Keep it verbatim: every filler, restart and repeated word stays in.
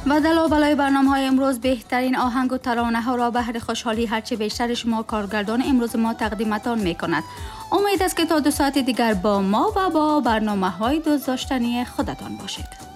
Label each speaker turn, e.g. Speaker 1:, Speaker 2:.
Speaker 1: و دلا بلای برنامه های امروز بهترین آهنگ و ترانه ها را بهر خوشحالی هرچه بیشتر شما کارگردان امروز ما تقدیمتان می کند. امید است که تا دو ساعت دیگر با ما و با برنامه های دوست داشتنی خودتان باشید.